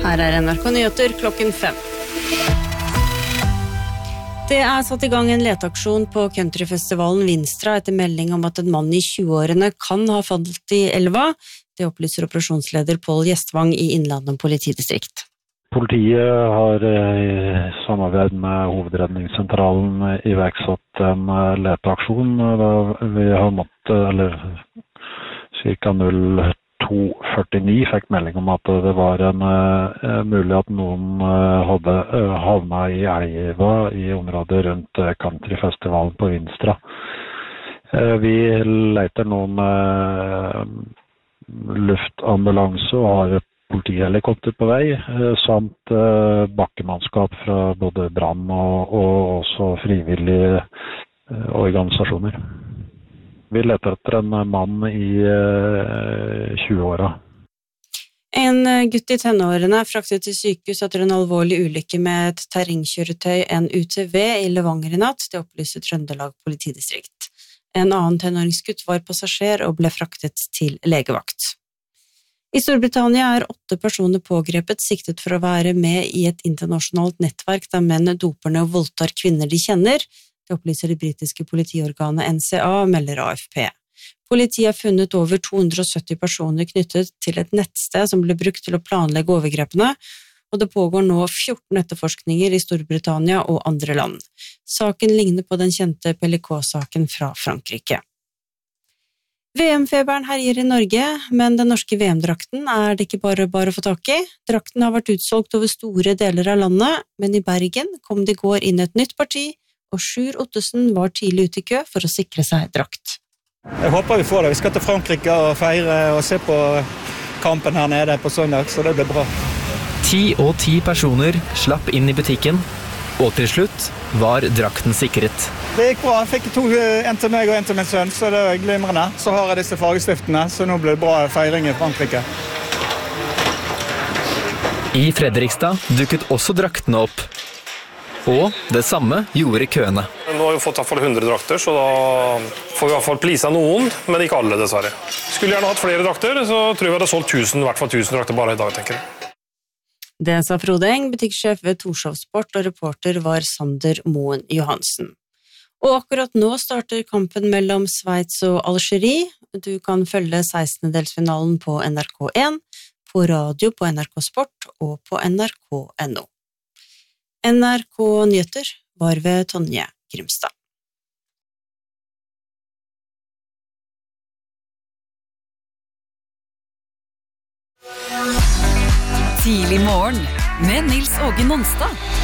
Her NRK Nyheter klokken 5. Det satt i gang en leteaksjon på countryfestivalen Vinstra etter melding om at en mann i 20-årene kan ha falt i elva. Det opplyser operasjonsleder Pål Gjestvang i Innlandet politidistrikt. Politiet har i samarbeid med Hovedredningssentralen iverksatt en leteaksjon. Vi har cirka 02:49 fikk melding om at det var mulig at noen hadde havnet i elva i området rundt countryfestivalen på Vinstra. Vi leter nå med luftambulanse og har politihelikopter på vei, samt bakkemannskap fra både brann og også frivillige organisasjoner. Vi leter etter en mann i 20-åra. En gutt i tenårene fraktet til sykehus etter en alvorlig ulykke med et terrengkjøretøy, en UTV, i Levanger i natt. Det opplyser Trøndelag politidistrikt. En annen tenåringsgutt var passasjer og ble fraktet til legevakt. I Storbritannia 8 personer pågrepet siktet for å være med i et internasjonalt nettverk der menn doper ned og voldtar kvinner de kjenner. Det opplyser det britiske politiorganet NCA, melder AFP. Politiet har funnet over 270 personer knyttet til et nettsted som ble brukt til å planlegge overgrepene, og det pågår nå 14 etterforskninger i Storbritannia og andre land. Saken ligner på den kjente PLK-saken fra Frankrike. VM-feberen herjer i Norge, men den norske VM-drakten det ikke bare å få tak i. Drakten har vært utsolgt over store deler av landet, men i Bergen kom det i går inn et nytt parti, og Sjur Ottesen var tidlig ute i kø for å sikre seg drakt. Jeg håper vi får det. Vi skal til Frankrike og feire og se på kampen her nede på søndag, så det blir bra. 10 og 10 personer slapp inn i butikken, og til slutt var drakten sikret. Det gikk bra. Jeg fikk en til meg og en til min sønn, så det var glimrende. Så har jeg disse fargestiftene, så nå blir det bra feiring i Frankrike. I Fredrikstad dukket også draktene opp. Og det samme gjorde køene. Nå har vi fått i hvert fall 100 drakter, så da får vi i hvert fall plisa noen, men ikke alle dessverre. Skulle gjerne hatt flere drakter, så tror jeg vi hadde solgt 1000, i hvert fall 1000 drakter bare i dag, tenker jeg. Det sa Frode Eng, butikksjef ved Torshov Sport, og reporter var Sander Moen Johansen. Og akkurat nå starter kampen mellom Sveits og Algerie. Du kan følge 16-delsfinalen på NRK1, på radio på NRK Sport og på NRK.no. NRK Nyheter var ved Tonje Grimstad. Tidlig morgen med Nils Åge Nonstad.